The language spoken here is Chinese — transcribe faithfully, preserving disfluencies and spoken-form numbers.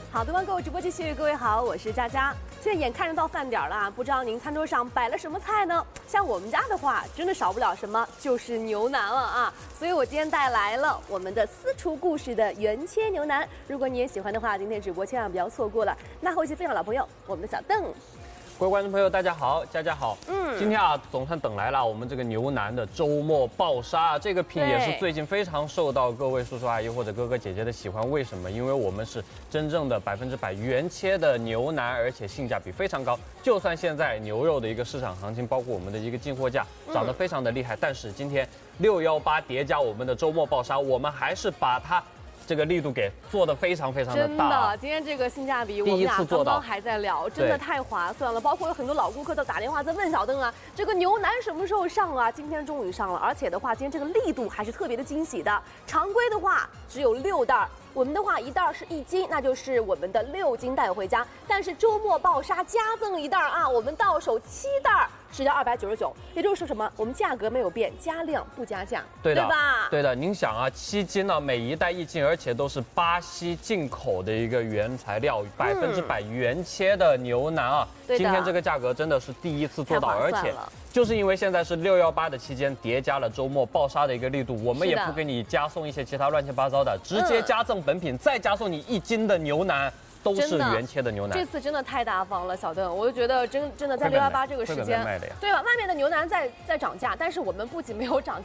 好，东方购物直播继续，各位好，我是佳佳。现在眼看着到饭点了啊，不知道您餐桌上摆了什么菜呢？像我们家的话，真的少不了什么，就是牛腩了啊。所以我今天带来了我们的私厨故事的原切牛腩。如果你也喜欢的话，今天直播千万不要错过了。那和我一起分享老朋友，我们的小邓。 各位观众朋友，大家好，佳佳好。 嗯， 今天啊，总算等来了我们这个牛腩的周末爆杀，这个品也是最近非常受到各位叔叔阿姨或者哥哥姐姐的喜欢。为什么？因为我们是真正的百分之百原切的牛腩，而且性价比非常高。就算现在牛肉的一个市场行情，包括我们的一个进货价涨得非常的厉害，嗯、但是今天六幺八叠加我们的周末爆杀，我们还是把它。这个力度给做的非常非常的大， 真的，今天这个性价比，我们俩刚刚还在聊，真的太划算了。包括有很多老顾客都打电话在问小邓啊，这个牛腩什么时候上啊？今天终于上了，而且的话，今天这个力度还是特别的惊喜的。常规的话只有六袋。我们的话一袋是一斤，那就是我们的六斤带回家。但是周末爆杀加赠一袋啊，我们到手七袋，只要二百九十九。也就是说什么？我们价格没有变，加量不加价， 对的， 对吧？ 对的。您想啊，七斤呢、啊，每一袋一斤，而且都是巴西进口的一个原材料，百分之百原切的牛腩啊。 对的。 今天这个价格真的是第一次做到，而且。就是因为现在是六幺八的期间，叠加了周末爆杀的一个力度，我们也不给你加送一些其他乱七八糟的，直接加赠本品，嗯、再加送你一斤的牛腩。都是原切的牛腩， 这次真的太大方了，小邓，我就觉得真真的在六幺八这个时间，对吧？外面的牛腩在在涨价，但是我们不仅没有涨